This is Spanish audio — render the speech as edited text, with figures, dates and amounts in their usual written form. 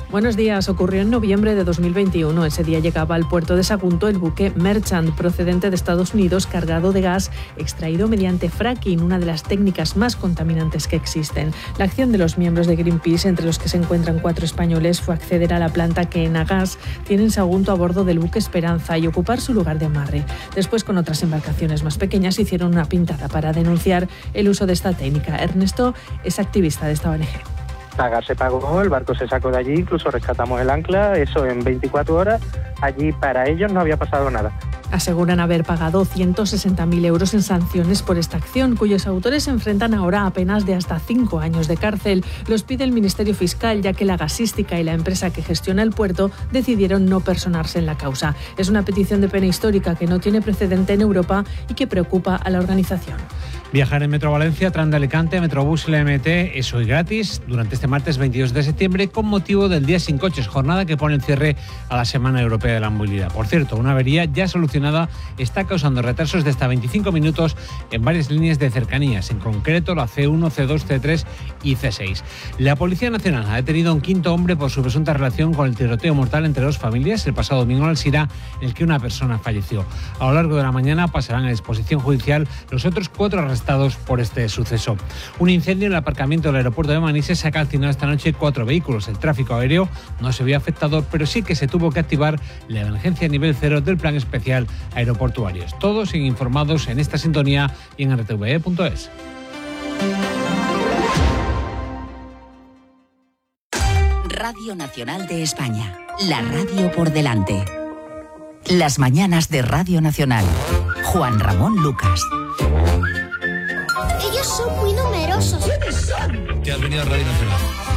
Buenos días. Ocurrió en noviembre de 2021. Ese día llegaba al puerto de Sagunto el buque Merchant, procedente de Estados Unidos, cargado de gas extraído mediante fracking, una de las técnicas más contaminantes que existen. La acción de los miembros de Greenpeace, entre los que se encuentran 4 españoles, fue acceder a la planta que Enagas tiene en Sagunto a bordo del buque Esperanza y ocupar su lugar de amarre. Después, con otras embarcaciones más pequeñas, hicieron una pintada para denunciar el uso de esta técnica. Ernesto es activista de esta ONG. Pagar se pagó, el barco se sacó de allí, incluso rescatamos el ancla, eso en 24 horas, allí para ellos no había pasado nada. Aseguran haber pagado 160.000 euros en sanciones por esta acción, cuyos autores se enfrentan ahora a penas de hasta 5 años de cárcel. Los pide el Ministerio Fiscal, ya que la gasística y la empresa que gestiona el puerto decidieron no personarse en la causa. Es una petición de pena histórica que no tiene precedente en Europa y que preocupa a la organización. Viajar en Metro Valencia, Tram de Alicante, Metrobús LMT es hoy gratis durante este martes 22 de septiembre con motivo del Día Sin Coches, jornada que pone el cierre a la Semana Europea de la Movilidad. Por cierto, una avería ya solucionada está causando retrasos de hasta 25 minutos en varias líneas de cercanías, en concreto la C1, C2, C3 y C6. La Policía Nacional ha detenido a un 5.º hombre por su presunta relación con el tiroteo mortal entre 2 familias el pasado domingo en Alzira, en el que una persona falleció. A lo largo de la mañana pasarán a disposición judicial los otros 4 arrestados por este suceso. Un incendio en el aparcamiento del aeropuerto de Manises ha calcinado esta noche 4 vehículos. El tráfico aéreo no se vio afectado, pero sí que se tuvo que activar la emergencia nivel 0 del Plan Especial Aeroportuarios. Todos informados en esta sintonía y en rtve.es. Radio Nacional de España. La radio por delante. Las mañanas de Radio Nacional. Juan Ramón Lucas. Ellos son muy numerosos. Que has venido a Radio Nacional.